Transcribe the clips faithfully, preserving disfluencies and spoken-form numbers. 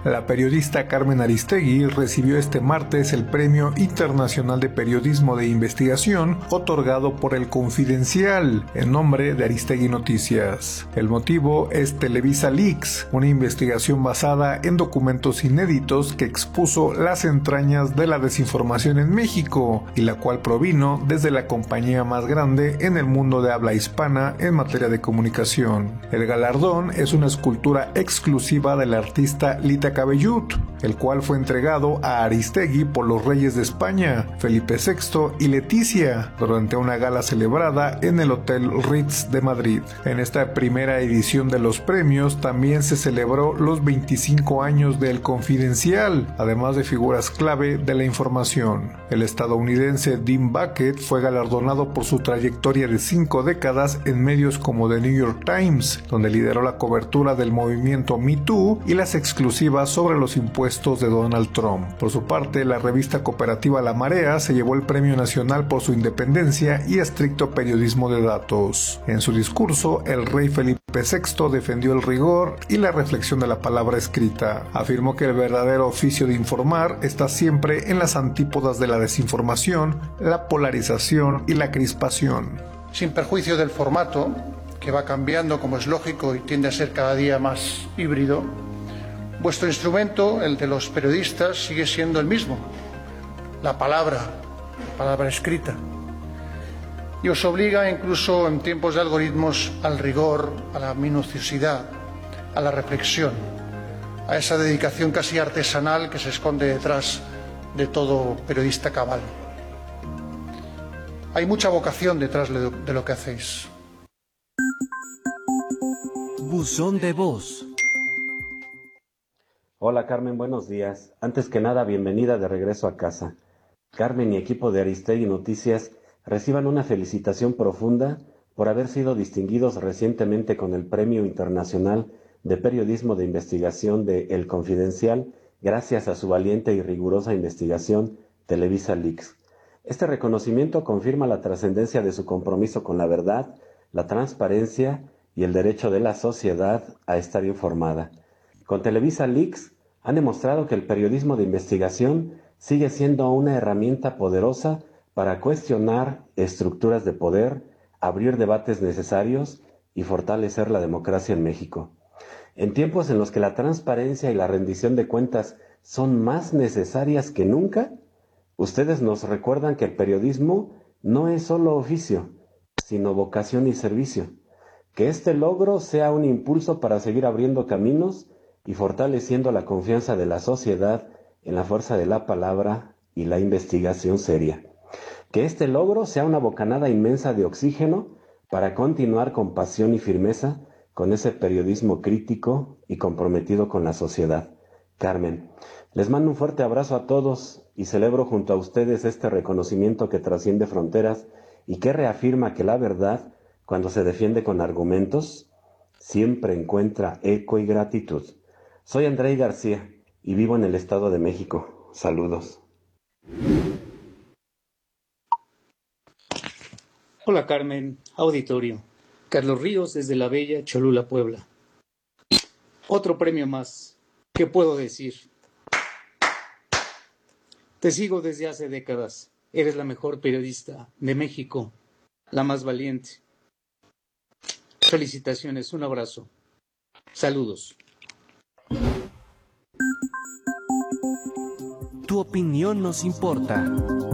La periodista Carmen Aristegui recibió este martes el Premio Internacional de Periodismo de Investigación otorgado por El Confidencial en nombre de Aristegui Noticias. El motivo es Televisa Leaks, una investigación basada en documentos inéditos que expuso las entrañas de la desinformación en México y la cual provino desde la compañía más grande en el mundo de habla hispana en materia de comunicación. El galardón es una escultura exclusiva del artista Lita Cabellut, el cual fue entregado a Aristegui por los reyes de España, Felipe sexto y Leticia, durante una gala celebrada en el Hotel Ritz de Madrid. En esta primera edición de los premios también se celebró los veinticinco años de El Confidencial, además de figuras clave de la información. El estadounidense Dean Bucket fue galardonado por su trayectoria de cinco décadas en medios como The New York Times, donde lideró la cobertura del movimiento Me Too y las exclusivas sobre los impuestos de Donald Trump. Por su parte, la revista cooperativa La Marea se llevó el Premio Nacional por su independencia y estricto periodismo de datos. En su discurso, el rey Felipe sexto defendió el rigor y la reflexión de la palabra escrita. Afirmó que el verdadero oficio de informar está siempre en las antípodas de la desinformación, la polarización y la crispación. Sin perjuicio del formato, que va cambiando como es lógico y tiende a ser cada día más híbrido, vuestro instrumento, el de los periodistas, sigue siendo el mismo, la palabra, la palabra escrita. Y os obliga, incluso en tiempos de algoritmos, al rigor, a la minuciosidad, a la reflexión, a esa dedicación casi artesanal que se esconde detrás de todo periodista cabal. Hay mucha vocación detrás de lo que hacéis. Buzón de voz. Hola Carmen, buenos días. Antes que nada, bienvenida de regreso a casa. Carmen y equipo de Aristegui Noticias reciban una felicitación profunda por haber sido distinguidos recientemente con el Premio Internacional de Periodismo de Investigación de El Confidencial, gracias a su valiente y rigurosa investigación Televisa Leaks. Este reconocimiento confirma la trascendencia de su compromiso con la verdad, la transparencia y el derecho de la sociedad a estar informada. Con Televisa Leaks han demostrado que el periodismo de investigación sigue siendo una herramienta poderosa para cuestionar estructuras de poder, abrir debates necesarios y fortalecer la democracia en México. En tiempos en los que la transparencia y la rendición de cuentas son más necesarias que nunca, ustedes nos recuerdan que el periodismo no es solo oficio, sino vocación y servicio. Que este logro sea un impulso para seguir abriendo caminos y fortaleciendo la confianza de la sociedad en la fuerza de la palabra y la investigación seria. Que este logro sea una bocanada inmensa de oxígeno para continuar con pasión y firmeza con ese periodismo crítico y comprometido con la sociedad. Carmen, les mando un fuerte abrazo a todos y celebro junto a ustedes este reconocimiento que trasciende fronteras y que reafirma que la verdad, cuando se defiende con argumentos, siempre encuentra eco y gratitud. Soy Andrei García y vivo en el Estado de México. Saludos. Hola Carmen, auditorio. Carlos Ríos desde la bella Cholula, Puebla. Otro premio más. ¿Qué puedo decir? Te sigo desde hace décadas. Eres la mejor periodista de México, la más valiente. Felicitaciones, un abrazo. Saludos. Tu opinión nos importa.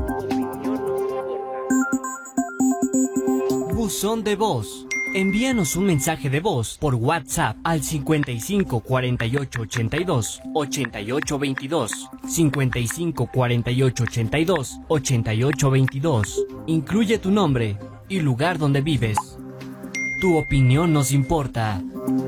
Buzón de voz. Envíanos un mensaje de voz por WhatsApp al cincuenta y cinco cuarenta y ocho ochenta y dos ochenta y ocho veintidós, cincuenta y cinco cuarenta y ocho ochenta y dos ochenta y ocho veintidós. Incluye tu nombre y lugar donde vives. Tu opinión nos importa.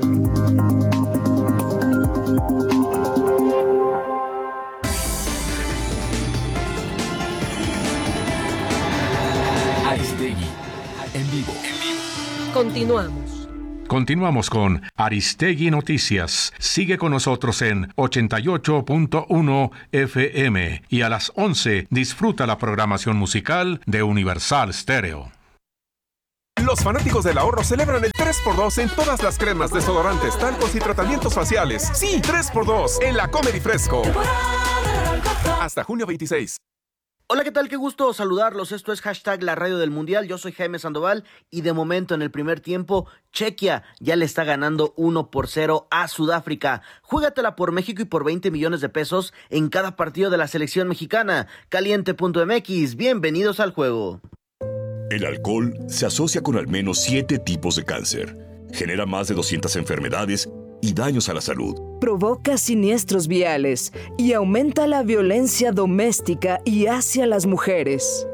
Aristegui, en vivo. Continuamos. Continuamos con Aristegui Noticias. Sigue con nosotros en ochenta y ocho punto uno F M y a las once disfruta la programación musical de Universal Stereo. Los fanáticos del ahorro celebran el tres por dos en todas las cremas, desodorantes, talcos y tratamientos faciales. Sí, tres por dos en la Comedy Fresco. Hasta junio veintiséis. Hola, ¿qué tal? Qué gusto saludarlos. Esto es hashtag La Radio del Mundial. Yo soy Jaime Sandoval y de momento en el primer tiempo, Chequia ya le está ganando uno por cero a Sudáfrica. Juégatela por México y por veinte millones de pesos en cada partido de la selección mexicana. Caliente punto m x. Bienvenidos al juego. El alcohol se asocia con al menos siete tipos de cáncer. Genera más de doscientas enfermedades y daños a la salud. Provoca siniestros viales y aumenta la violencia doméstica y hacia las mujeres.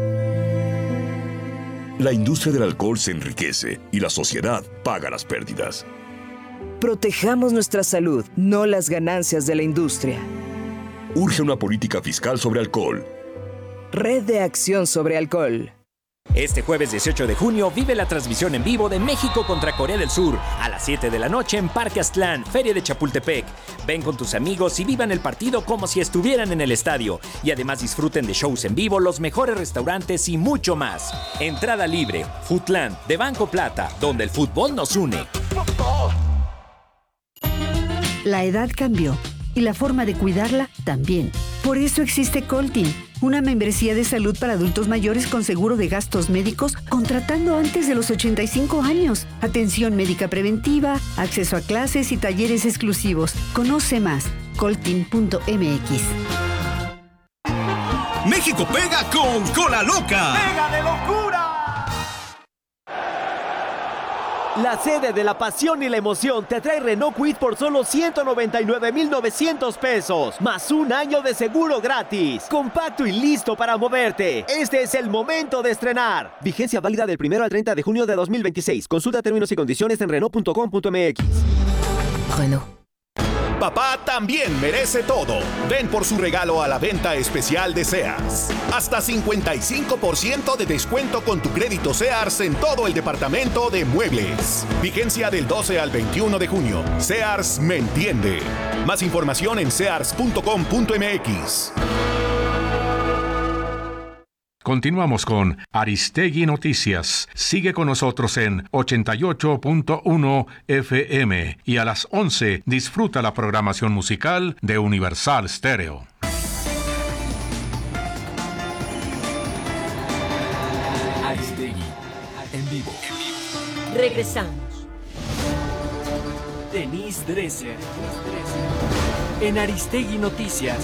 La industria del alcohol se enriquece y la sociedad paga las pérdidas. Protejamos nuestra salud, no las ganancias de la industria. Urge una política fiscal sobre alcohol. Red de Acción sobre Alcohol. Este jueves dieciocho de junio vive la transmisión en vivo de México contra Corea del Sur a las siete de la noche en Parque Aztlán, Feria de Chapultepec. Ven con tus amigos y vivan el partido como si estuvieran en el estadio. Y además disfruten de shows en vivo, los mejores restaurantes y mucho más. Entrada libre, Foodland de Banco Plata, donde el fútbol nos une. La edad cambió y la forma de cuidarla también. Por eso existe Coltin, una membresía de salud para adultos mayores con seguro de gastos médicos contratando antes de los ochenta y cinco años. Atención médica preventiva, acceso a clases y talleres exclusivos. Conoce más, coltin punto m x. México pega con Cola Loca. ¡Pega de locura! La sede de la pasión y la emoción te trae Renault Kwid por solo ciento noventa y nueve mil novecientos pesos, más un año de seguro gratis. Compacto y listo para moverte. Este es el momento de estrenar. Vigencia válida del primero al treinta de junio de dos mil veintiséis. Consulta términos y condiciones en renault punto com punto m x. Renault. Papá también merece todo. Ven por su regalo a la venta especial de Sears. Hasta cincuenta y cinco por ciento de descuento con tu crédito Sears en todo el departamento de muebles. Vigencia del doce al veintiuno de junio. Sears me entiende. Más información en sears punto com punto m x. Continuamos con Aristegui Noticias. Sigue con nosotros en ochenta y ocho punto uno F M y a las once disfruta la programación musical de Universal Stereo. Aristegui en vivo. Regresamos. Denise Dresser en Aristegui Noticias.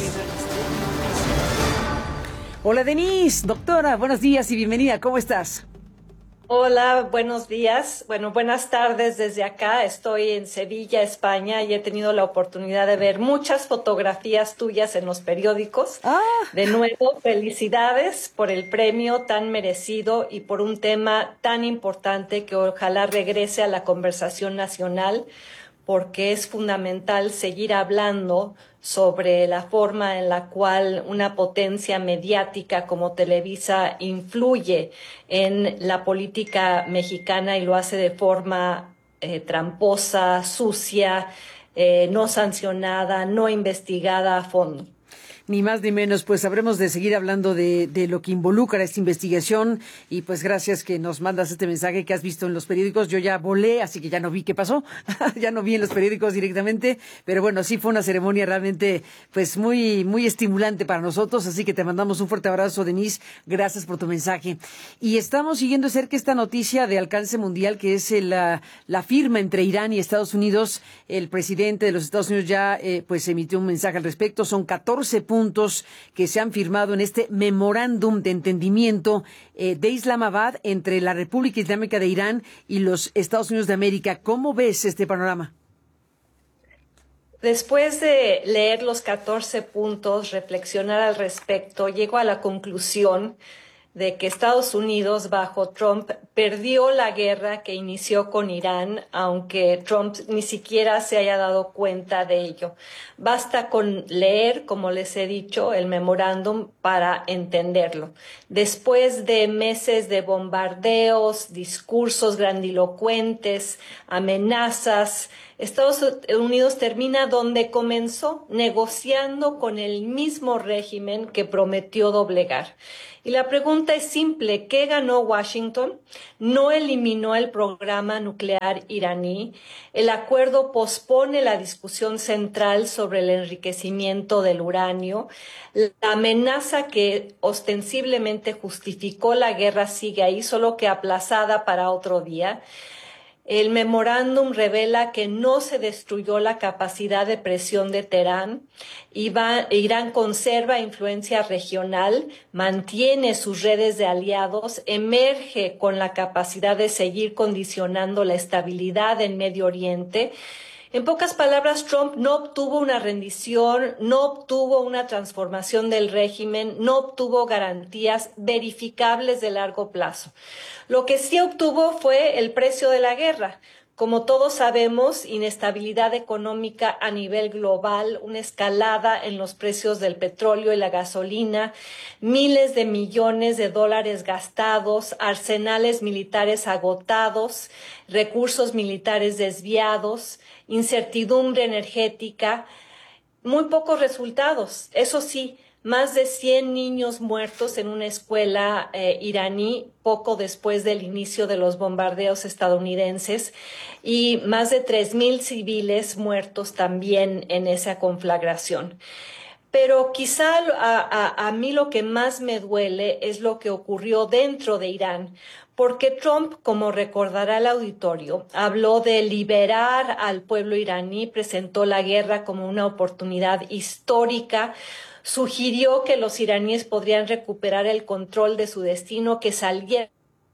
Hola Denise, doctora, buenos días y bienvenida, ¿cómo estás? Hola, buenos días, bueno, buenas tardes desde acá, estoy en Sevilla, España, y he tenido la oportunidad de ver muchas fotografías tuyas en los periódicos. Ah. De nuevo, felicidades por el premio tan merecido y por un tema tan importante que ojalá regrese a la conversación nacional, porque es fundamental seguir hablando sobre la forma en la cual una potencia mediática como Televisa influye en la política mexicana y lo hace de forma eh, tramposa, sucia, eh, no sancionada, no investigada a fondo. Ni más ni menos, pues habremos de seguir hablando de, de lo que involucra esta investigación y pues gracias que nos mandas este mensaje que has visto en los periódicos. Yo ya volé, así que ya no vi qué pasó, ya no vi en los periódicos directamente, pero bueno, sí fue una ceremonia realmente pues muy muy estimulante para nosotros, así que te mandamos un fuerte abrazo, Denise, gracias por tu mensaje. Y estamos siguiendo de cerca esta noticia de alcance mundial que es el, la, la firma entre Irán y Estados Unidos. El presidente de los Estados Unidos ya eh, pues emitió un mensaje al respecto, son catorce puntos que se han firmado en este memorándum de entendimiento eh, de Islamabad entre la República Islámica de Irán y los Estados Unidos de América. ¿Cómo ves este panorama? Después de leer los catorce puntos, reflexionar al respecto, llego a la conclusión de que Estados Unidos bajo Trump perdió la guerra que inició con Irán, aunque Trump ni siquiera se haya dado cuenta de ello. Basta con leer, como les he dicho, el memorándum para entenderlo. Después de meses de bombardeos, discursos grandilocuentes, amenazas, Estados Unidos termina donde comenzó, negociando con el mismo régimen que prometió doblegar. Y la pregunta es simple, ¿qué ganó Washington? No eliminó el programa nuclear iraní. El acuerdo pospone la discusión central sobre el enriquecimiento del uranio. La amenaza que ostensiblemente justificó la guerra sigue ahí, solo que aplazada para otro día. El memorándum revela que no se destruyó la capacidad de presión de Teherán. Irán conserva influencia regional, mantiene sus redes de aliados, emerge con la capacidad de seguir condicionando la estabilidad en Medio Oriente. En pocas palabras, Trump no obtuvo una rendición, no obtuvo una transformación del régimen, no obtuvo garantías verificables de largo plazo. Lo que sí obtuvo fue el precio de la guerra. Como todos sabemos, inestabilidad económica a nivel global, una escalada en los precios del petróleo y la gasolina, miles de millones de dólares gastados, arsenales militares agotados, recursos militares desviados, incertidumbre energética, muy pocos resultados. Eso sí, más de cien niños muertos en una escuela eh, iraní poco después del inicio de los bombardeos estadounidenses y más de tres mil civiles muertos también en esa conflagración. Pero quizá a, a, a mí lo que más me duele es lo que ocurrió dentro de Irán, porque Trump, como recordará el auditorio, habló de liberar al pueblo iraní, presentó la guerra como una oportunidad histórica, sugirió que los iraníes podrían recuperar el control de su destino, que salieran,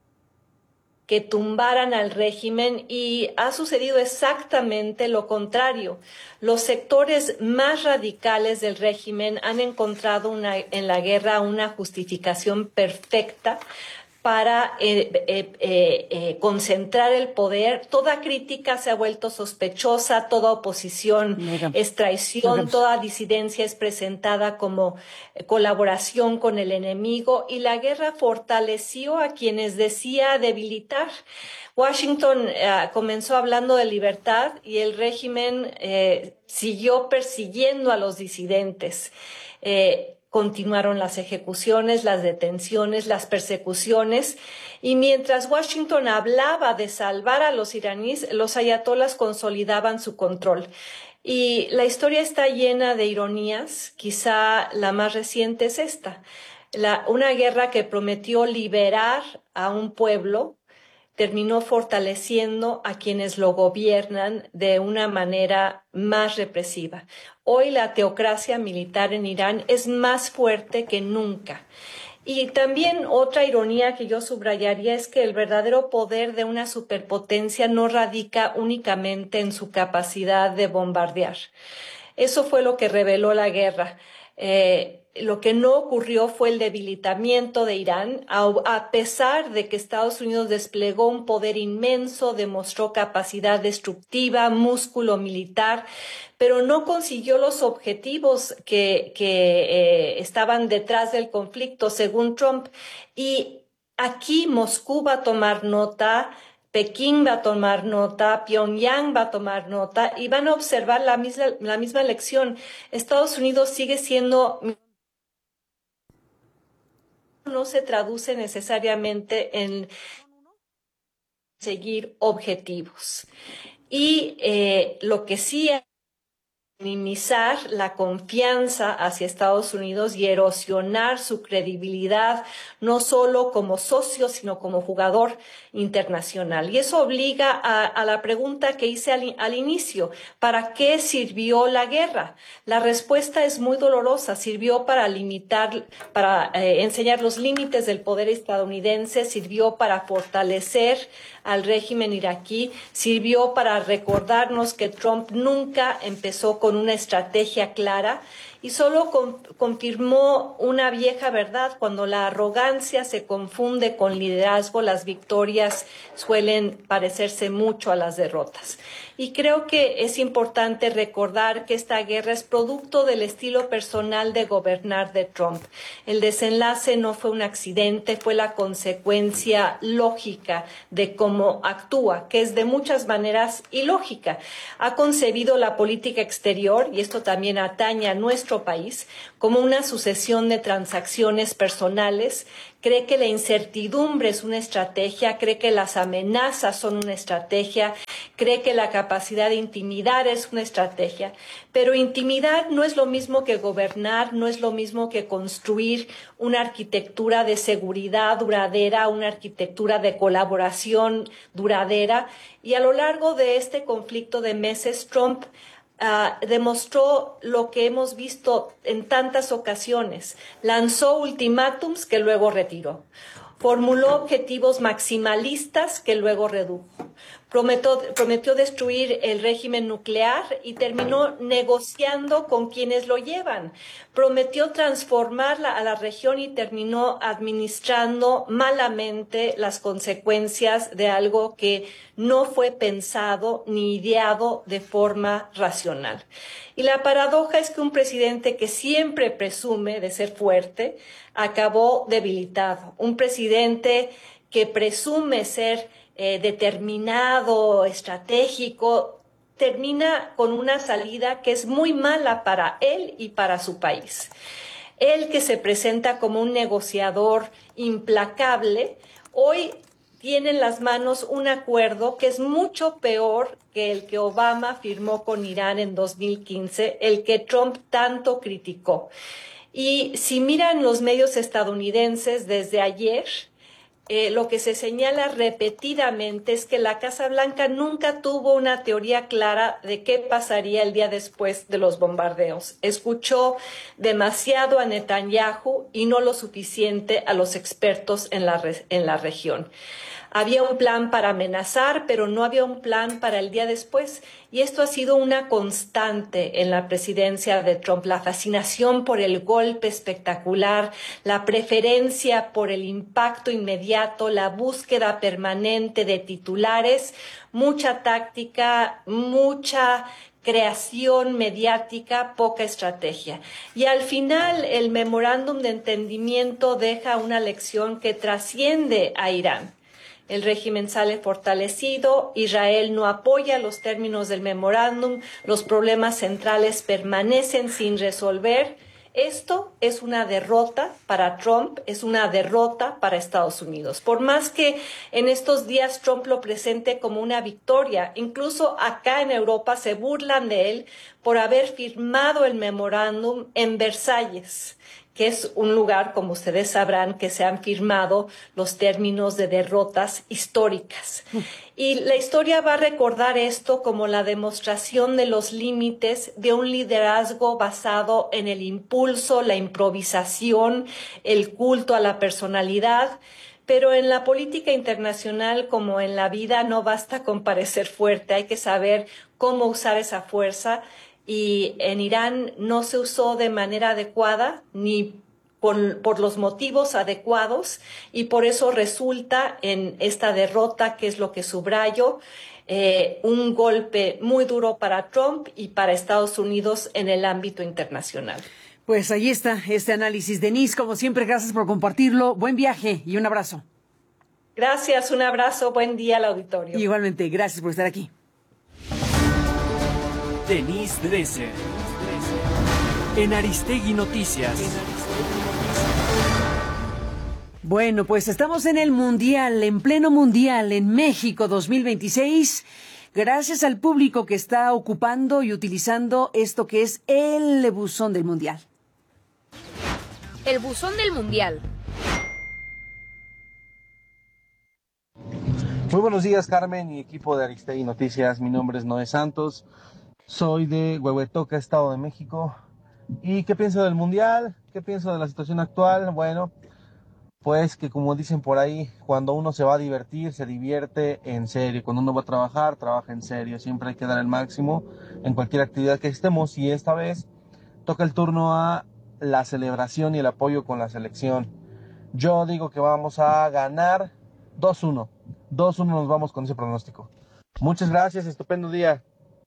que tumbaran al régimen, y ha sucedido exactamente lo contrario. Los sectores más radicales del régimen han encontrado una, en la guerra una justificación perfecta para eh, eh, eh, eh, concentrar el poder. Toda crítica se ha vuelto sospechosa, toda oposición Mega. es traición, Mega. toda disidencia es presentada como eh, colaboración con el enemigo, y la guerra fortaleció a quienes decía debilitar. Washington eh, comenzó hablando de libertad y el régimen eh, siguió persiguiendo a los disidentes. Eh, Continuaron las ejecuciones, las detenciones, las persecuciones, y mientras Washington hablaba de salvar a los iraníes, los ayatolas consolidaban su control. Y la historia está llena de ironías, quizá la más reciente es esta. La, una guerra que prometió liberar a un pueblo terminó fortaleciendo a quienes lo gobiernan de una manera más represiva. Hoy la teocracia militar en Irán es más fuerte que nunca. Y también otra ironía que yo subrayaría es que el verdadero poder de una superpotencia no radica únicamente en su capacidad de bombardear. Eso fue lo que reveló la guerra. Eh, Lo que no ocurrió fue el debilitamiento de Irán, a, a pesar de que Estados Unidos desplegó un poder inmenso, demostró capacidad destructiva, músculo militar, pero no consiguió los objetivos que, que eh, estaban detrás del conflicto, según Trump. Y aquí Moscú va a tomar nota, Pekín va a tomar nota, Pyongyang va a tomar nota y van a observar la misma, la misma lección. Estados Unidos sigue siendo... no se traduce necesariamente en seguir objetivos. Y eh, lo que sí es minimizar la confianza hacia Estados Unidos y erosionar su credibilidad, no solo como socio, sino como jugador internacional. Y eso obliga a, a la pregunta que hice al, al inicio: ¿para qué sirvió la guerra? La respuesta es muy dolorosa. Sirvió para limitar, para eh, enseñar los límites del poder estadounidense, sirvió para fortalecer al régimen iraquí, sirvió para recordarnos que Trump nunca empezó con una estrategia clara y solo con, confirmó una vieja verdad: cuando la arrogancia se confunde con liderazgo, las victorias victorias suelen parecerse mucho a las derrotas. Y creo que es importante recordar que esta guerra es producto del estilo personal de gobernar de Trump. El desenlace no fue un accidente, fue la consecuencia lógica de cómo actúa, que es de muchas maneras ilógica. Ha concebido la política exterior, y esto también atañe a nuestro país, como una sucesión de transacciones personales. Cree que la incertidumbre es una estrategia, cree que las amenazas son una estrategia, cree que la capacidad de intimidar es una estrategia. Pero intimidar no es lo mismo que gobernar, no es lo mismo que construir una arquitectura de seguridad duradera, una arquitectura de colaboración duradera. Y a lo largo de este conflicto de meses, Trump Uh, demostró lo que hemos visto en tantas ocasiones. Lanzó ultimátums que luego retiró. Formuló objetivos maximalistas que luego redujo. Prometió, prometió destruir el régimen nuclear y terminó negociando con quienes lo llevan. Prometió transformarla a la región y terminó administrando malamente las consecuencias de algo que no fue pensado ni ideado de forma racional. Y la paradoja es que un presidente que siempre presume de ser fuerte acabó debilitado. Un presidente que presume ser Eh, determinado, estratégico, termina con una salida que es muy mala para él y para su país. Él, que se presenta como un negociador implacable, hoy tiene en las manos un acuerdo que es mucho peor que el que Obama firmó con Irán en dos mil quince, el que Trump tanto criticó. Y si miran los medios estadounidenses desde ayer, Eh, lo que se señala repetidamente es que la Casa Blanca nunca tuvo una teoría clara de qué pasaría el día después de los bombardeos. Escuchó demasiado a Netanyahu y no lo suficiente a los expertos en la, re- en la región. Había un plan para amenazar, pero no había un plan para el día después. Y esto ha sido una constante en la presidencia de Trump, la fascinación por el golpe espectacular, la preferencia por el impacto inmediato, la búsqueda permanente de titulares, mucha táctica, mucha creación mediática, poca estrategia. Y al final el memorándum de entendimiento deja una lección que trasciende a Irán. El régimen sale fortalecido, Israel no apoya los términos del memorándum, los problemas centrales permanecen sin resolver. Esto es una derrota para Trump, es una derrota para Estados Unidos. Por más que en estos días Trump lo presente como una victoria, incluso acá en Europa se burlan de él por haber firmado el memorándum en Versalles, que es un lugar, como ustedes sabrán, que se han firmado los términos de derrotas históricas. Y la historia va a recordar esto como la demostración de los límites de un liderazgo basado en el impulso, la improvisación, el culto a la personalidad. Pero en la política internacional, como en la vida, no basta con parecer fuerte, hay que saber cómo usar esa fuerza. Y en Irán no se usó de manera adecuada ni por, por los motivos adecuados y por eso resulta en esta derrota, que es lo que subrayo, eh, un golpe muy duro para Trump y para Estados Unidos en el ámbito internacional. Pues ahí está este análisis. Denise, como siempre, gracias por compartirlo. Buen viaje y un abrazo. Gracias, un abrazo, buen día al auditorio. Igualmente, gracias por estar aquí. Denise Dresser en Aristegui Noticias. Bueno, pues estamos en el Mundial, en pleno Mundial, en México dos mil veintiséis. Gracias al público que está ocupando y utilizando esto que es el buzón del Mundial. El buzón del Mundial. Muy buenos días, Carmen y equipo de Aristegui Noticias. Mi nombre es Noé Santos. Soy de Huehuetoca, Estado de México. ¿Y qué pienso del Mundial? ¿Qué pienso de la situación actual? Bueno, pues que como dicen por ahí, cuando uno se va a divertir, se divierte en serio. Cuando uno va a trabajar, trabaja en serio. Siempre hay que dar el máximo en cualquier actividad que estemos. Y esta vez toca el turno a la celebración y el apoyo con la selección. Yo digo que vamos a ganar dos uno. dos uno nos vamos con ese pronóstico. Muchas gracias, estupendo día.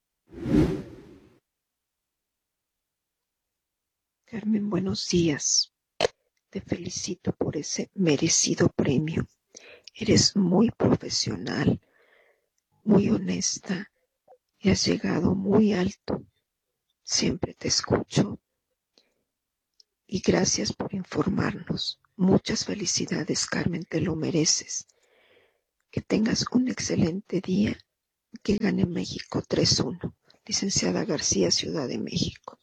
Carmen, buenos días. Te felicito por ese merecido premio. Eres muy profesional, muy honesta y has llegado muy alto. Siempre te escucho. Y gracias por informarnos. Muchas felicidades, Carmen, te lo mereces. Que tengas un excelente día. Que gane México tres uno. Licenciada García, Ciudad de México.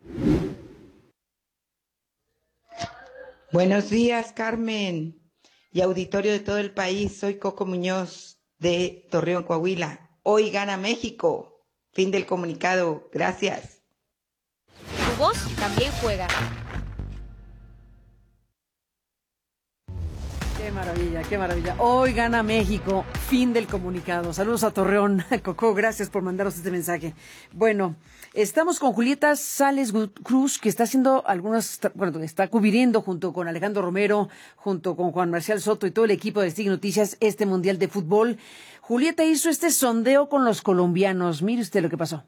Buenos días, Carmen y auditorio de todo el país. Soy Coco Muñoz de Torreón, Coahuila. Hoy gana México. Fin del comunicado. Gracias. Tu voz también juega. Qué maravilla, qué maravilla. Hoy gana México. Fin del comunicado. Saludos a Torreón. Coco, gracias por mandaros este mensaje. Bueno, estamos con Julieta Sales Cruz, que está haciendo algunas, bueno, está cubriendo junto con Alejandro Romero, junto con Juan Marcial Soto y todo el equipo de Aristegui Noticias este Mundial de Fútbol. Julieta hizo este sondeo con los colombianos. Mire usted lo que pasó.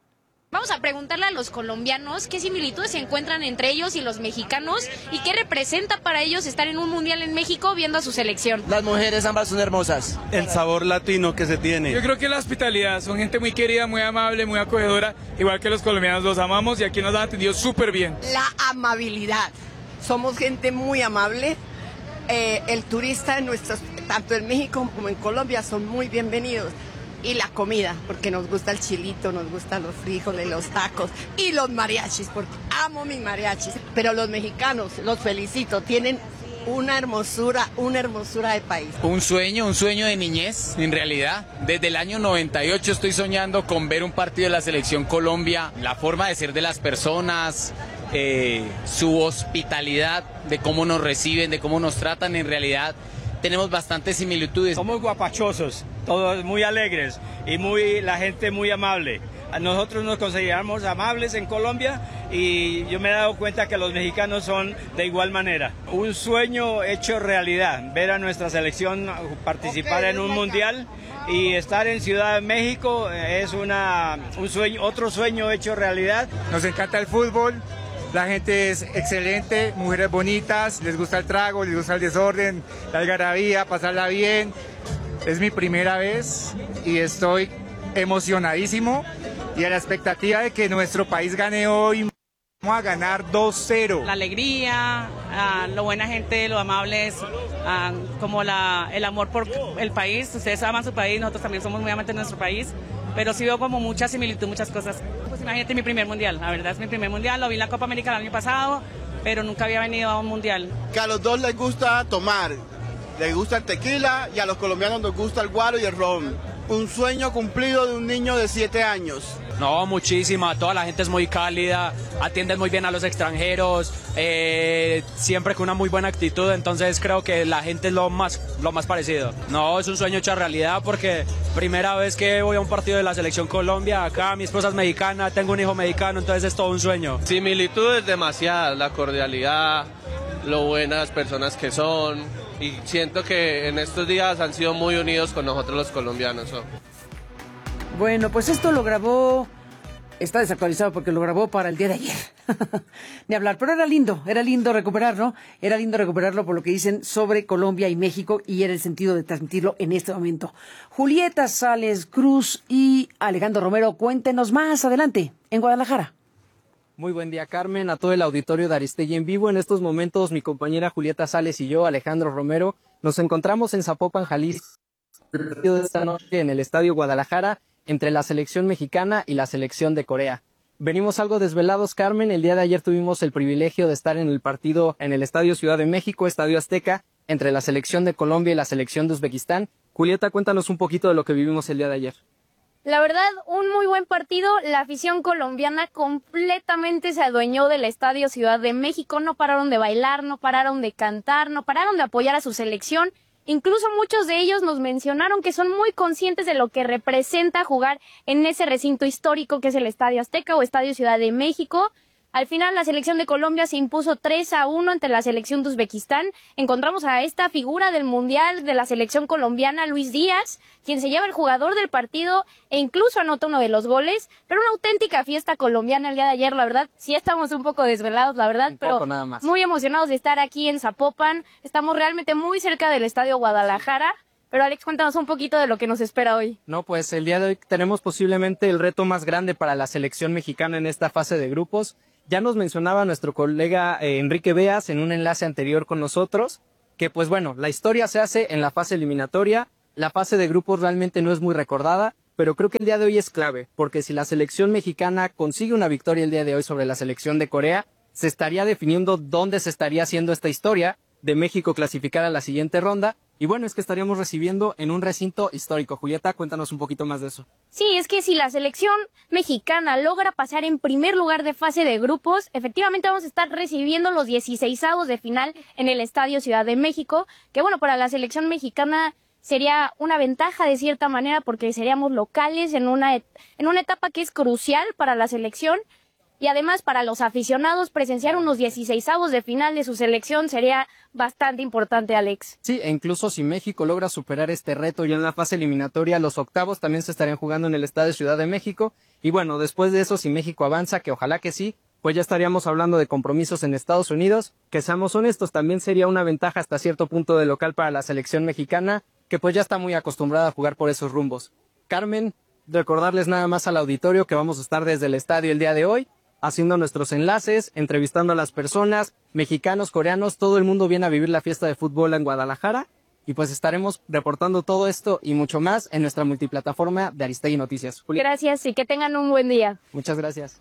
Vamos a preguntarle a los colombianos qué similitudes se encuentran entre ellos y los mexicanos y qué representa para ellos estar en un mundial en México viendo a su selección. Las mujeres ambas son hermosas. El sabor latino que se tiene. Yo creo que la hospitalidad, son gente muy querida, muy amable, muy acogedora, igual que los colombianos los amamos y aquí nos han atendido súper bien. La amabilidad, somos gente muy amable, eh, el turista en nuestros, tanto en México como en Colombia son muy bienvenidos. Y la comida, porque nos gusta el chilito, nos gustan los frijoles, los tacos y los mariachis, porque amo mis mariachis. Pero los mexicanos, los felicito, tienen una hermosura, una hermosura de país. Un sueño, un sueño de niñez, en realidad. Desde el año noventa y ocho estoy soñando con ver un partido de la Selección Colombia, la forma de ser de las personas, eh, su hospitalidad, de cómo nos reciben, de cómo nos tratan, en realidad. Tenemos bastantes similitudes. Somos guapachosos, todos muy alegres y muy la gente muy amable. Nosotros nos consideramos amables en Colombia y yo me he dado cuenta que los mexicanos son de igual manera. Un sueño hecho realidad, ver a nuestra selección participar en un mundial y estar en Ciudad de México es una, un sueño, otro sueño hecho realidad. Nos encanta el fútbol. La gente es excelente, mujeres bonitas, les gusta el trago, les gusta el desorden, la algarabía, pasarla bien. Es mi primera vez y estoy emocionadísimo y a la expectativa de que nuestro país gane hoy. Vamos a ganar dos cero. La alegría, uh, lo buena gente, lo amables, uh, como la, el amor por el país. Ustedes aman su país, nosotros también somos muy amantes de nuestro país. Pero sí veo como mucha similitud, muchas cosas. Pues imagínate mi primer mundial, la verdad es mi primer mundial, lo vi en la Copa América el año pasado, pero nunca había venido a un mundial. Que a los dos les gusta tomar, les gusta el tequila y a los colombianos nos gusta el guaro y el ron. Un sueño cumplido de un niño de siete años. No, muchísima, toda la gente es muy cálida, atienden muy bien a los extranjeros, eh, siempre con una muy buena actitud, entonces creo que la gente es lo más, lo más parecido. No, es un sueño hecho realidad porque primera vez que voy a un partido de la Selección Colombia, acá mi esposa es mexicana, tengo un hijo mexicano, entonces es todo un sueño. Similitudes demasiadas, la cordialidad, lo buenas personas que son y siento que en estos días han sido muy unidos con nosotros los colombianos. ¿No? Bueno, pues esto lo grabó, está desactualizado porque lo grabó para el día de ayer, ni hablar, pero era lindo, era lindo recuperarlo, era lindo recuperarlo por lo que dicen sobre Colombia y México y era el sentido de transmitirlo en este momento. Julieta Sales Cruz y Alejandro Romero, cuéntenos más adelante en Guadalajara. Muy buen día, Carmen, a todo el auditorio de Aristegui en vivo. En estos momentos mi compañera Julieta Sales y yo, Alejandro Romero, nos encontramos en Zapopan, Jalisco, el partido de esta noche en el Estadio Guadalajara, entre la selección mexicana y la selección de Corea. Venimos algo desvelados, Carmen. El día de ayer tuvimos el privilegio de estar en el partido en el Estadio Ciudad de México, Estadio Azteca, entre la selección de Colombia y la selección de Uzbekistán. Julieta, cuéntanos un poquito de lo que vivimos el día de ayer. La verdad, un muy buen partido. La afición colombiana completamente se adueñó del Estadio Ciudad de México. No pararon de bailar, no pararon de cantar, no pararon de apoyar a su selección. Incluso muchos de ellos nos mencionaron que son muy conscientes de lo que representa jugar en ese recinto histórico que es el Estadio Azteca o Estadio Ciudad de México. Al final la selección de Colombia se impuso tres a uno ante la selección de Uzbekistán. Encontramos a esta figura del Mundial de la selección colombiana, Luis Díaz, quien se lleva el jugador del partido e incluso anota uno de los goles. Pero una auténtica fiesta colombiana el día de ayer, la verdad. Sí estamos un poco desvelados, la verdad, Un pero poco nada más. muy emocionados de estar aquí en Zapopan. Estamos realmente muy cerca del Estadio Guadalajara. Pero Alex, cuéntanos un poquito de lo que nos espera hoy. No, pues el día de hoy tenemos posiblemente el reto más grande para la selección mexicana en esta fase de grupos. Ya nos mencionaba nuestro colega eh, Enrique Beas en un enlace anterior con nosotros, que pues bueno, la historia se hace en la fase eliminatoria, la fase de grupos realmente no es muy recordada, pero creo que el día de hoy es clave, porque si la selección mexicana consigue una victoria el día de hoy sobre la selección de Corea, se estaría definiendo dónde se estaría haciendo esta historia de México clasificar a la siguiente ronda. Y bueno, es que estaríamos recibiendo en un recinto histórico. Julieta, cuéntanos un poquito más de eso. Sí, es que si la selección mexicana logra pasar en primer lugar de fase de grupos, efectivamente vamos a estar recibiendo los dieciseisavos de final en el Estadio Ciudad de México, que bueno, para la selección mexicana sería una ventaja de cierta manera porque seríamos locales en una, et- en una etapa que es crucial para la selección. Y además para los aficionados presenciar unos dieciseisavos de final de su selección sería bastante importante, Alex. Sí, e incluso si México logra superar este reto ya en la fase eliminatoria, los octavos también se estarían jugando en el Estadio Ciudad de México. Y bueno, después de eso, si México avanza, que ojalá que sí, pues ya estaríamos hablando de compromisos en Estados Unidos, que seamos honestos, también sería una ventaja hasta cierto punto de local para la selección mexicana, que pues ya está muy acostumbrada a jugar por esos rumbos. Carmen, recordarles nada más al auditorio que vamos a estar desde el estadio el día de hoy, haciendo nuestros enlaces, entrevistando a las personas, mexicanos, coreanos, todo el mundo viene a vivir la fiesta de fútbol en Guadalajara y pues estaremos reportando todo esto y mucho más en nuestra multiplataforma de Aristegui Noticias. Juli. Gracias y que tengan un buen día. Muchas gracias.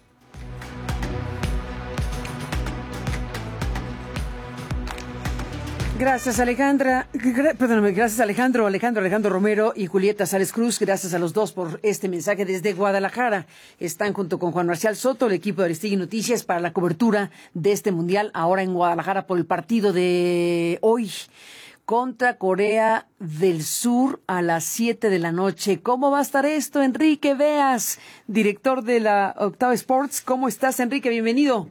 Gracias, Alejandra. Gra- Perdóname, gracias, Alejandro, Alejandro, Alejandro Romero y Julieta Sales Cruz. Gracias a los dos por este mensaje desde Guadalajara. Están junto con Juan Marcial Soto, el equipo de Aristegui Noticias, para la cobertura de este mundial ahora en Guadalajara por el partido de hoy contra Corea del Sur a las siete de la noche. ¿Cómo va a estar esto? Enrique Beas, director de la Octava Sports. ¿Cómo estás, Enrique? Bienvenido.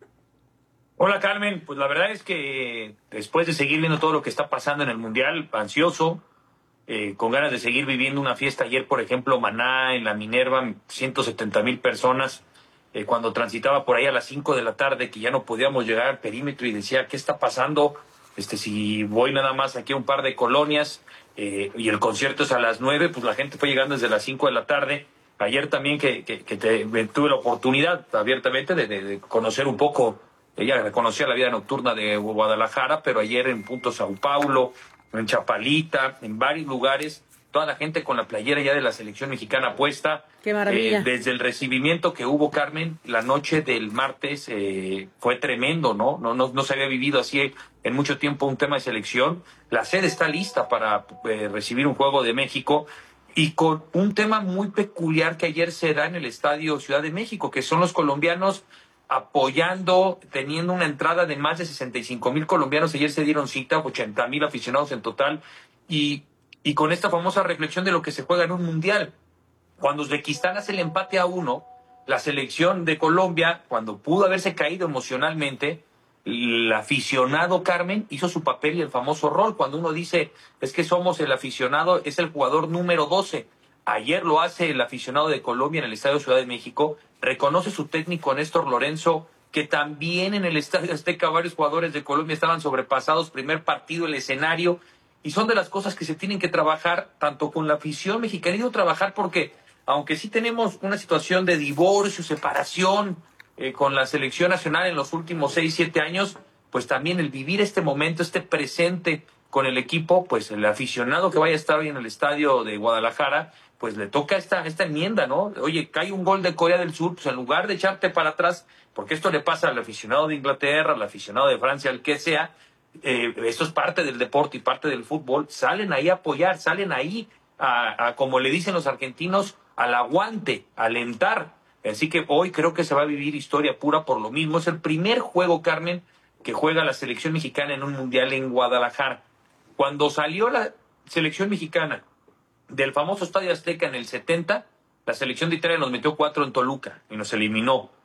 Hola Carmen, pues la verdad es que después de seguir viendo todo lo que está pasando en el Mundial, ansioso, eh, con ganas de seguir viviendo una fiesta. Ayer, por ejemplo, Maná, en la Minerva, ciento setenta mil personas, eh, cuando transitaba por ahí a las cinco de la tarde, que ya no podíamos llegar al perímetro y decía, ¿qué está pasando? Este, si voy nada más aquí a un par de colonias eh, y el concierto es a las nueve, pues la gente fue llegando desde las cinco de la tarde. Ayer también que, que, que te, tuve la oportunidad abiertamente de, de, de conocer un poco. Ella reconocía la vida nocturna de Guadalajara, pero ayer en punto Sao Paulo, en Chapalita, en varios lugares, toda la gente con la playera ya de la selección mexicana puesta. ¡Qué maravilla! Eh, desde el recibimiento que hubo, Carmen, la noche del martes eh, fue tremendo, ¿no? No, ¿no? no se había vivido así en mucho tiempo un tema de selección. La sede está lista para eh, recibir un juego de México y con un tema muy peculiar que ayer se da en el Estadio Ciudad de México, que son los colombianos apoyando, teniendo una entrada de más de sesenta y cinco mil colombianos. Ayer se dieron cita, ochenta mil aficionados en total, y, y con esta famosa reflexión de lo que se juega en un mundial. Cuando Uzbekistán hace el empate a uno, la selección de Colombia, cuando pudo haberse caído emocionalmente, el aficionado, Carmen, hizo su papel y el famoso rol. Cuando uno dice, es que somos el aficionado, es el jugador número doce. Ayer lo hace el aficionado de Colombia en el Estadio Ciudad de México. Reconoce su técnico Néstor Lorenzo, que también en el Estadio Azteca varios jugadores de Colombia estaban sobrepasados. Primer partido, el escenario. Y son de las cosas que se tienen que trabajar tanto con la afición mexicana. Y digo trabajar porque, aunque sí tenemos una situación de divorcio, separación eh, con la selección nacional en los últimos seis, siete años, pues también el vivir este momento, este presente con el equipo, pues el aficionado que vaya a estar hoy en el estadio de Guadalajara, pues le toca esta, esta enmienda, ¿no? Oye, cae un gol de Corea del Sur, pues en lugar de echarte para atrás, porque esto le pasa al aficionado de Inglaterra, al aficionado de Francia, al que sea, eh, esto es parte del deporte y parte del fútbol, salen ahí a apoyar, salen ahí a, a, como le dicen los argentinos, al aguante, a alentar. Así que hoy creo que se va a vivir historia pura por lo mismo. Es el primer juego, Carmen, que juega la selección mexicana en un mundial en Guadalajara. Cuando salió la selección mexicana del famoso Estadio Azteca en el setenta, la selección de Italia nos metió cuatro en Toluca y nos eliminó.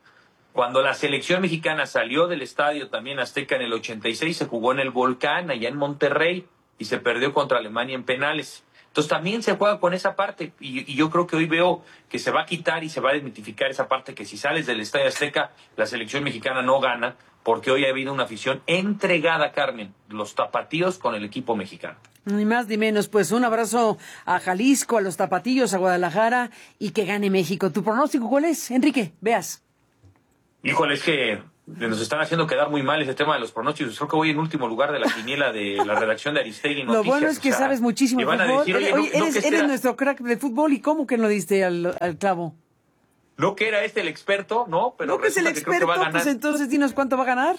Cuando la selección mexicana salió del estadio también Azteca en el ochenta y seis, se jugó en el Volcán, allá en Monterrey, y se perdió contra Alemania en penales. Entonces también se juega con esa parte, y, y yo creo que hoy veo que se va a quitar y se va a desmitificar esa parte, que si sales del Estadio Azteca, la selección mexicana no gana, porque hoy ha habido una afición entregada, Carmen, los tapatíos con el equipo mexicano. Ni más ni menos, pues un abrazo a Jalisco, a los tapatíos, a Guadalajara, y que gane México. ¿Tu pronóstico cuál es, Enrique? Veas. Híjole, es que nos están haciendo quedar muy mal ese tema de los pronósticos. Creo que voy en último lugar de la quiniela de la redacción de Aristegui Noticias. Lo bueno es que o sea, sabes muchísimo de fútbol. Decir, oye, Oye, no, eres, no que eres sea, nuestro crack de fútbol, ¿y cómo que no diste al, al clavo? No que era este el experto, ¿no? Pero ¿No que es el resulta que creo que experto? va a ganar. Pues entonces dinos cuánto va a ganar.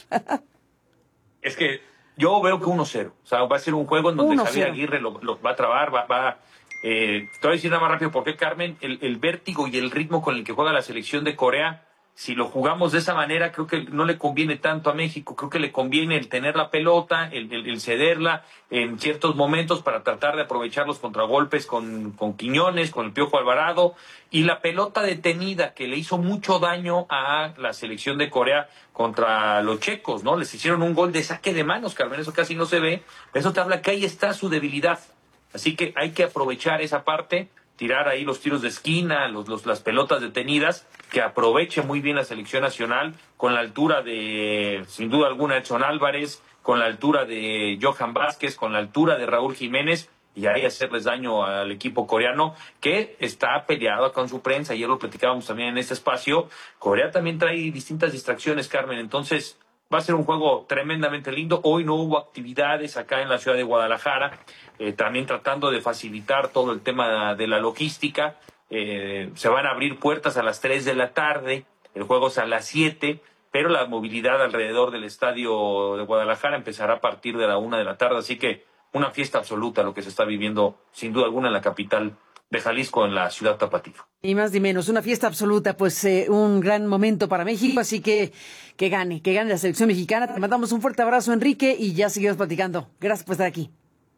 Es que yo veo que uno cero. O sea, va a ser un juego en donde uno Javier cero. Aguirre lo, lo va a trabar, va, va eh, te voy a decir nada más rápido por qué, Carmen, el, el vértigo y el ritmo con el que juega la selección de Corea, si lo jugamos de esa manera, creo que no le conviene tanto a México. Creo que le conviene el tener la pelota, el, el, el cederla en ciertos momentos para tratar de aprovechar los contragolpes con, con Quiñones, con el Piojo Alvarado, y la pelota detenida que le hizo mucho daño a la selección de Corea contra los checos, ¿no? Les hicieron un gol de saque de manos, Carmen, eso casi no se ve. Eso te habla que ahí está su debilidad. Así que hay que aprovechar esa parte, tirar ahí los tiros de esquina, los, los, las pelotas detenidas, que aproveche muy bien la selección nacional, con la altura de, sin duda alguna, Edson Álvarez, con la altura de Johan Vázquez, con la altura de Raúl Jiménez, y ahí hacerles daño al equipo coreano, que está peleado con su prensa. Ayer lo platicábamos también en este espacio. Corea también trae distintas distracciones, Carmen, entonces va a ser un juego tremendamente lindo. Hoy no hubo actividades acá en la ciudad de Guadalajara, eh, también tratando de facilitar todo el tema de la logística. Eh, se van a abrir puertas a las tres de la tarde, el juego es a las siete, pero la movilidad alrededor del estadio de Guadalajara empezará a partir de la una de la tarde, así que una fiesta absoluta lo que se está viviendo, sin duda alguna, en la capital de Jalisco, en la ciudad tapatío. Ni más ni menos, una fiesta absoluta, pues eh, un gran momento para México, así que que gane, que gane la selección mexicana. Te mandamos un fuerte abrazo, Enrique, y ya seguimos platicando. Gracias por estar aquí.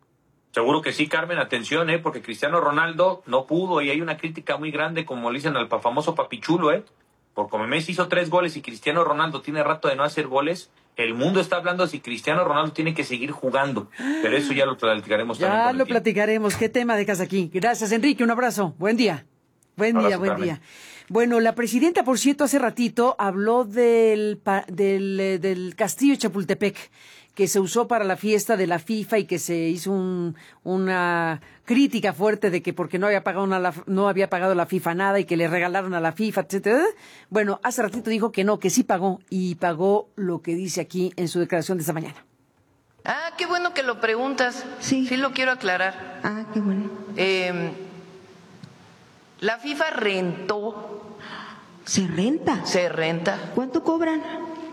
Seguro que sí, Carmen, atención, ¿eh? Porque Cristiano Ronaldo no pudo, y hay una crítica muy grande, como le dicen al famoso papichulo, ¿eh? Porque como Messi hizo tres goles y Cristiano Ronaldo tiene rato de no hacer goles, el mundo está hablando si Cristiano Ronaldo tiene que seguir jugando. Pero eso ya lo platicaremos ya también. Ya lo platicaremos. ¿Qué tema dejas aquí? Gracias, Enrique. Un abrazo. Buen día. Buen abrazo, día, buen Carmen. día. Bueno, la presidenta, por cierto, hace ratito habló del, del, del castillo de Chapultepec, que se usó para la fiesta de la FIFA y que se hizo un, una crítica fuerte de que porque no había pagado una, no había pagado la FIFA nada y que le regalaron a la FIFA, etcétera. Bueno, hace ratito dijo que no, que sí pagó, y pagó lo que dice aquí en su declaración de esta mañana. Ah, qué bueno que lo preguntas. Sí. Sí lo quiero aclarar. Ah, qué bueno. Eh, la FIFA rentó. ¿Se renta? Se renta. ¿Cuánto cobran?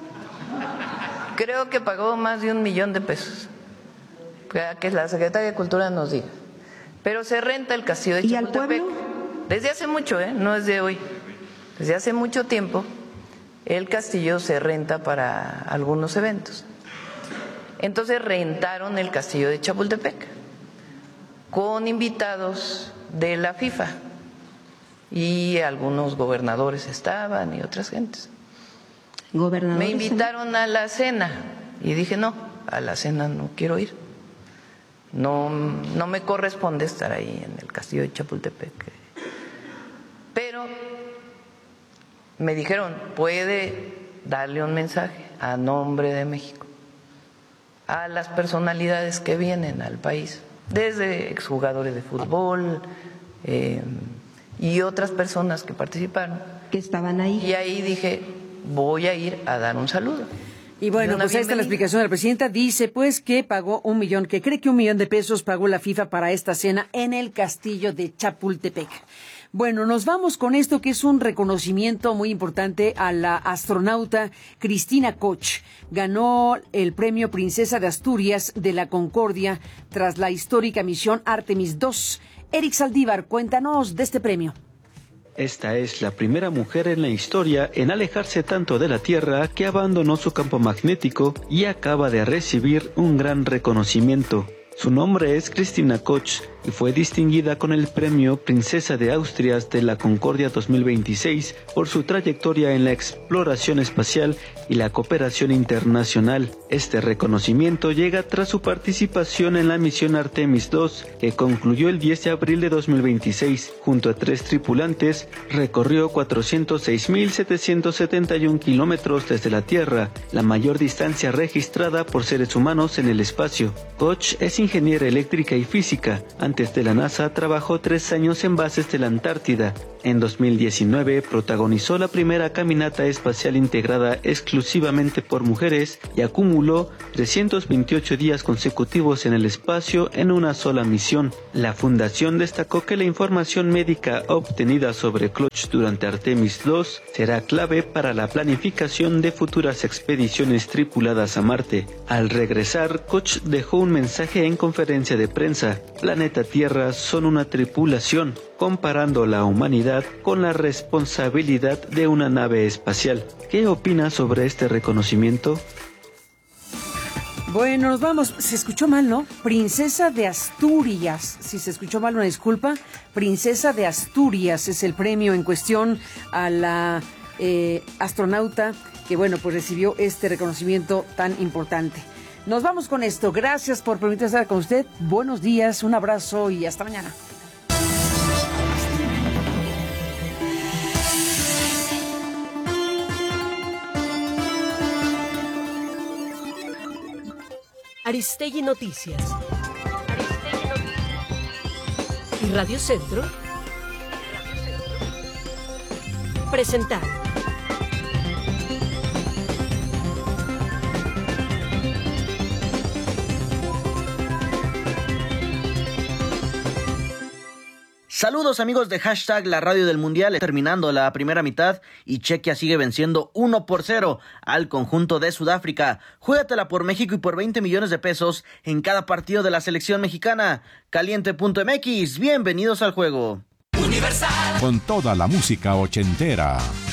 Creo que pagó más de un millón de pesos. Que la Secretaría de Cultura nos diga. Pero se renta el castillo de Chapultepec. ¿Y al pueblo? Desde hace mucho, ¿eh? No es de hoy. Desde hace mucho tiempo el castillo se renta para algunos eventos. Entonces rentaron el castillo de Chapultepec con invitados de la FIFA, y algunos gobernadores estaban y otras gentes. ¿Gobernadores? Me invitaron a la cena y dije no, a la cena no quiero ir. No, no me corresponde estar ahí en el castillo de Chapultepec. Pero me dijeron, puede darle un mensaje a nombre de México a las personalidades que vienen al país, desde exjugadores de fútbol eh, y otras personas que participaron. Que estaban ahí. Y ahí dije, voy a ir a dar un saludo. Y bueno, pues ahí está la explicación de la presidenta. Dice pues que pagó un millón, que cree que un millón de pesos pagó la FIFA para esta cena en el castillo de Chapultepec. Bueno, nos vamos con esto, que es un reconocimiento muy importante a la astronauta Cristina Koch. Ganó el premio Princesa de Asturias de la Concordia tras la histórica misión Artemis dos. Eric Saldívar, cuéntanos de este premio. Esta es la primera mujer en la historia en alejarse tanto de la Tierra que abandonó su campo magnético y acaba de recibir un gran reconocimiento. Su nombre es Cristina Koch y fue distinguida con el premio Princesa de Asturias de la Concordia dos mil veintiséis por su trayectoria en la exploración espacial y la cooperación internacional. Este reconocimiento llega tras su participación en la misión Artemis dos, que concluyó el diez de abril de dos mil veintiséis. Junto a tres tripulantes, recorrió cuatrocientos seis mil setecientos setenta y uno kilómetros desde la Tierra, la mayor distancia registrada por seres humanos en el espacio. Koch es ingeniera eléctrica y física. Antes de la NASA, trabajó tres años en bases de la Antártida. En dos mil diecinueve protagonizó la primera caminata espacial integrada exclusivamente por mujeres y acumuló trescientos veintiocho días consecutivos en el espacio en una sola misión. La fundación destacó que la información médica obtenida sobre Koch durante Artemis dos será clave para la planificación de futuras expediciones tripuladas a Marte. Al regresar, Koch dejó un mensaje en conferencia de prensa: Planeta Tierra son una tripulación, comparando la humanidad con la responsabilidad de una nave espacial. ¿Qué opinas sobre este reconocimiento? Bueno, nos vamos. Se escuchó mal, ¿no? Princesa de Asturias. Si se escuchó mal, una disculpa. Princesa de Asturias es el premio en cuestión a la eh, astronauta que, bueno, pues recibió este reconocimiento tan importante. Nos vamos con esto. Gracias por permitirme estar con usted. Buenos días, un abrazo y hasta mañana. Aristegui Noticias. Y Radio Centro presentaron. Saludos amigos de hashtag La Radio del Mundial, terminando la primera mitad y Chequia sigue venciendo uno por cero al conjunto de Sudáfrica. Juégatela por México y por veinte millones de pesos en cada partido de la selección mexicana. Caliente punto m x, bienvenidos al juego. Universal. Con toda la música ochentera.